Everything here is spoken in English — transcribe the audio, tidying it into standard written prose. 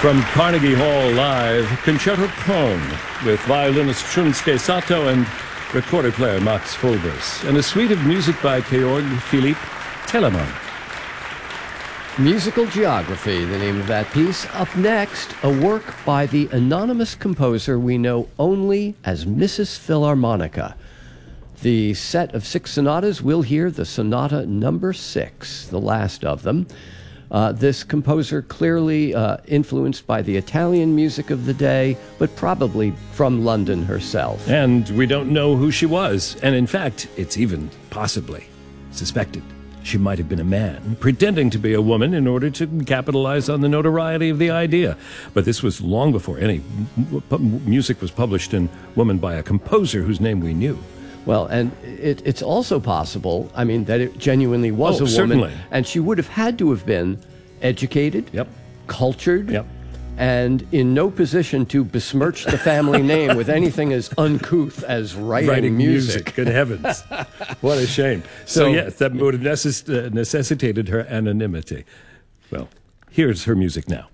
From Carnegie Hall Live, Concerto Con with violinist Shunsuke Sato and recorder player Max Fulbers, and a suite of music by Georg Philipp Telemann. Musical Geography, the name of that piece. Up next, a work by the anonymous composer we know only as Mrs. Philharmonica. The set of 6 sonatas, we'll hear the Sonata number 6, the last of them. This composer clearly influenced by the Italian music of the day, but probably from London herself. And we don't know who she was. And in fact, it's even possibly suspected she might have been a man, pretending to be a woman in order to capitalize on the notoriety of the idea. But this was long before any music was published in woman by a composer whose name we knew. Well, and it's also possible, I mean, that it genuinely was a woman. Certainly. And she would have had to have been educated, cultured, and in no position to besmirch the family name with anything as uncouth as writing music. Good heavens. What a shame. So yes, that would have necessitated her anonymity. Well, here's her music now.